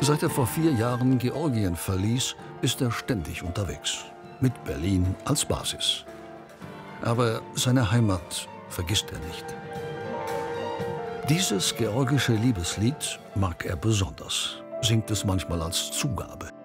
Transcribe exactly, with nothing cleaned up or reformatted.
Seit er vor vier Jahren Georgien verließ, ist er ständig unterwegs, mit Berlin als Basis. Aber seine Heimat vergisst er nicht. Dieses georgische Liebeslied mag er besonders, singt es manchmal als Zugabe.